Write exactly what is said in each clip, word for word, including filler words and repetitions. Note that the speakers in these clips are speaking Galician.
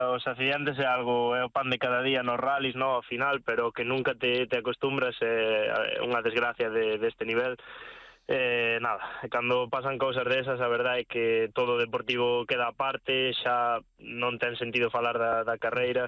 os accidentes é algo, é o pan de cada día nos rallies, no, ao final, pero que nunca te, te acostumbras, é unha desgracia de, deste nivel. Eh, nada, cando pasan cousas desas, a verdade é que todo o deportivo queda aparte, xa non ten sentido falar da, da carreira.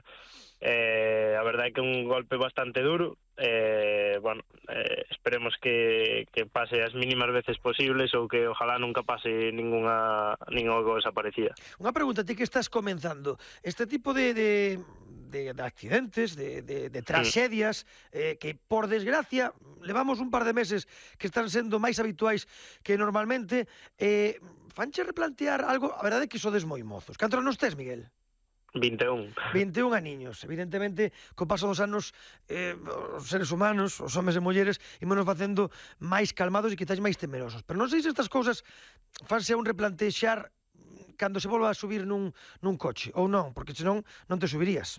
Eh, a verdade é que é un golpe bastante duro. Eh, bueno, eh, esperemos que, que pase as mínimas veces posibles ou que ojalá nunca pase ninguna, ninguna cousa parecida. Unha pregunta, ti que estás comenzando, este tipo de... de... De, de accidentes, de, de, de tragedias, eh, que por desgracia levamos un par de meses que están sendo máis habituais que normalmente, eh, fanche replantear algo. A verdade é que sodes moi mozos. Cantos anos tes, Miguel? vinte e un. vinte e un aniños. Evidentemente, co paso dos anos, eh, os seres humanos, os homes e mulleres, ímonos facendo máis calmados e quizás máis temerosos. Pero non sei se estas cousas fanse a un replantexar cando se volva a subir nun, nun coche, ou non, porque senón non te subirías.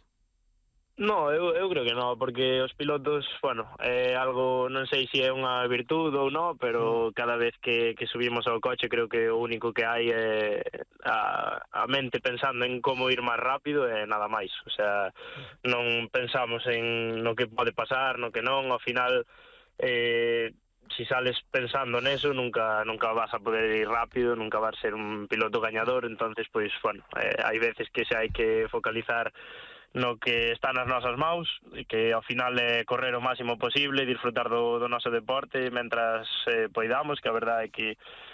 No, eu, eu creo que no, porque os pilotos, bueno, é algo, non sei se é unha virtude ou non, pero cada vez que, que subimos ao coche creo que o único que hai é a, a mente pensando en como ir máis rápido e nada máis. O sea, non pensamos en no que pode pasar, no que non, ao final, eh, si sales pensando neso, nunca nunca vas a poder ir rápido, nunca vas a ser un piloto gañador, entonces, pois, bueno, eh, hai veces que se hai que focalizar no que está nas nosas maus, que ao final é correr o máximo posible, disfrutar do, do noso deporte mentras eh, poidamos, que a verdade é que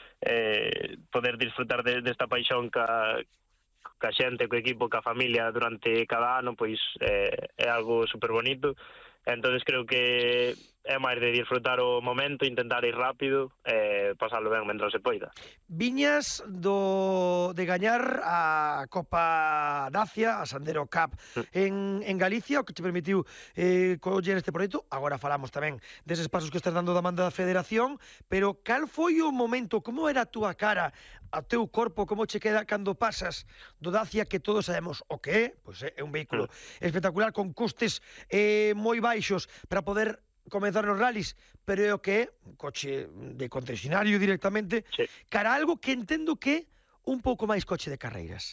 eh, poder disfrutar de, desta paixón ca, ca xente, co equipo, ca familia durante cada ano, pois eh, é algo super bonito. Entonces creo que é máis de disfrutar o momento, intentar ir rápido e eh, pasarlo ben mentras se poida. Viñas do de gañar a Copa Dacia, a Sandero Cup en, en Galicia, o que te permitiu eh, coller este proxecto. Agora falamos tamén deses pasos que estás dando da manda da Federación, pero cal foi o momento, como era a túa cara, a teu corpo, como che queda cando pasas do Dacia, que todos sabemos o que é, pois é un vehículo mm. espectacular, con costes eh, moi baixos para poder comenzar nos rallies, pero é o que é un coche de concesionario directamente, sí. Cara a algo que entendo que un pouco máis coche de carreiras.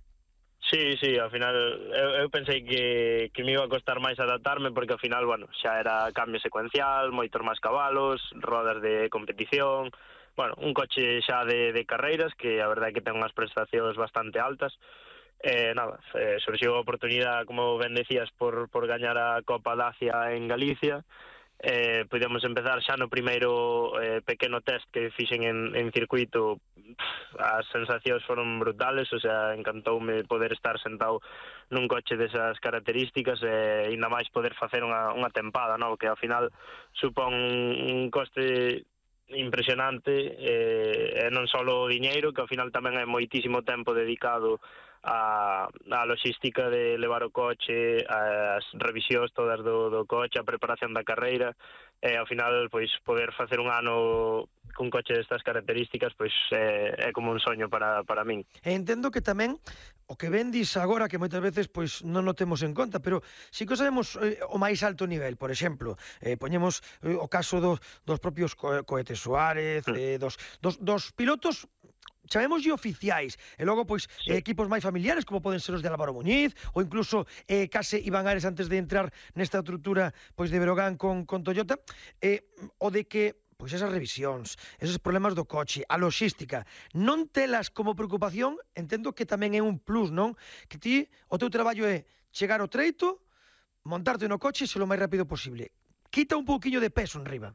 Sí, sí, ao final eu, eu pensei que, que me iba a costar máis adaptarme, porque ao final, bueno, xa era cambio secuencial, moitos máis cabalos, rodas de competición, bueno, un coche xa de, de carreiras que a verdade é que ten unhas prestacións bastante altas. Eh, nada, eh, surgiu a oportunidade, como ben decías, por, por gañar a Copa Dacia en Galicia. Eh, podemos empezar xa no primeiro eh, pequeno test que fixen en, en circuito. As sensacións foron brutales, o sea, encantoume poder estar sentado nun coche desas características e ainda máis poder facer unha, unha tempada, no? Que ao final supón un coste impresionante, eh, e non só o diñeiro, que ao final tamén é moitísimo tempo dedicado a, a logística de levar o coche, as revisións todas do, do coche, a preparación da carreira, e ao final, pois, poder facer un ano cun coche destas características, pois, é, é como un soño para, para min. E entendo que tamén o que vendis agora, que moitas veces pois non o temos en conta, pero si que o sabemos eh, o máis alto nivel, por exemplo, eh, poñemos eh, o caso dos, dos propios co cohetes Suárez, mm. eh, dos, dos, dos pilotos chamémoslle oficiais, e logo, pois, sí. equipos máis familiares, como poden ser os de Álvaro Muñiz, ou incluso eh, case Iván Ares antes de entrar nesta estrutura, pois, de Berogán con, con Toyota, eh, o de que, pois, esas revisións, esos problemas do coche, a logística, non telas como preocupación, entendo que tamén é un plus, non? Que ti, o teu traballo é chegar ao treito, montarte no coche e ser o máis rápido posible. Quita un pouquiño de peso en riba.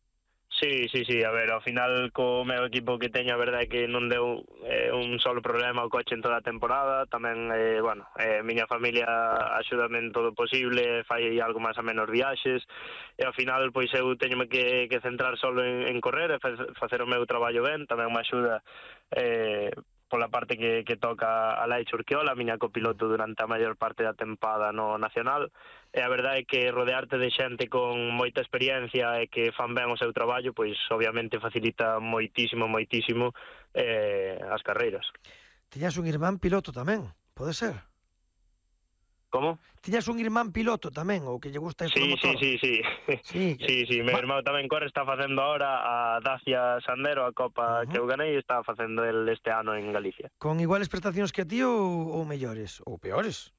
Sí, sí, sí, a ver, ao final co meu equipo que teño, a verdade é que non deu eh, un solo problema ao coche en toda a temporada. Tamén, eh, bueno, eh, miña familia axúdame en todo o posible, fai algo máis a menos viaxes, e ao final, pois, eu teñome que, que centrar solo en, en correr e facer o meu traballo ben. Tamén me axuda eh, pola parte que, que toca a Lai Churquiola, a miña copiloto durante a maior parte da tempada no Nacional. E a verdade é que rodearte de xente con moita experiencia e que fan ben o seu traballo, pois obviamente facilita moitísimo, moitísimo eh, as carreiras. Tiñas un irmán piloto tamén, pode ser? Como? Tiñas un irmán piloto tamén, ou que lle gusta isto Sí, do motor? sí, sí, sí. Sí, que... sí, sí, meu Va... irmão tamén corre, está facendo ahora a Dacia Sandero, a Copa Uh -huh. que eu ganei, está facendo el este ano en Galicia. Con iguales prestacións que a ti ou, ou mellores? Ou peores?